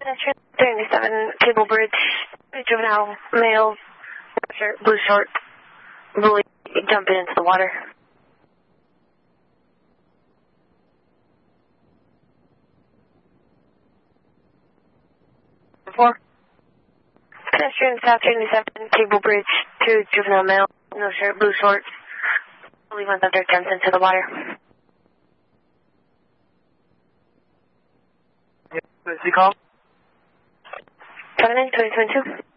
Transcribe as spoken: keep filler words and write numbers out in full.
seventy-seven Cable Bridge, juvenile, male, shirt, blue short, bully, jumping into the water. Four. Pedestrian South seventy-seven Cable Bridge, two juvenile male, no shirt, blue short, bully went under, jumped into the water. What's he called? Coming in, twenty twenty-two.